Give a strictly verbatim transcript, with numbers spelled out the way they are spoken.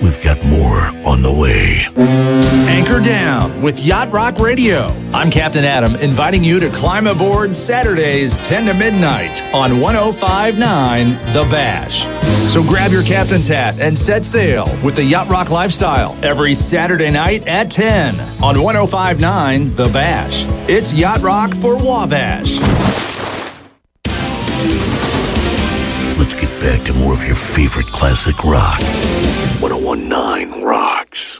we've got more on the way. Anchor down with Yacht Rock Radio. I'm Captain Adam, inviting you to climb aboard Saturdays ten to midnight on one oh five point nine The Bash. So grab your captain's hat and set sail with the Yacht Rock lifestyle every Saturday night at ten on one oh five point nine The Bash. It's Yacht Rock for Wabash. Let's get back to more of your favorite classic rock. one oh one point nine rocks.